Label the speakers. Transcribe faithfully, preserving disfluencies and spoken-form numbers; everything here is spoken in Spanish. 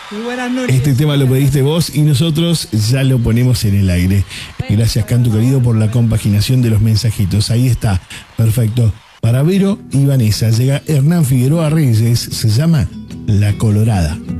Speaker 1: Muy buenas noches.
Speaker 2: Este tema lo pediste vos y nosotros ya lo ponemos en el aire. Gracias, Cantu querido, por la compaginación de los mensajitos. Ahí está, perfecto. Para Vero y Vanessa llega Hernán Figueroa Reyes, se llama La Colorada.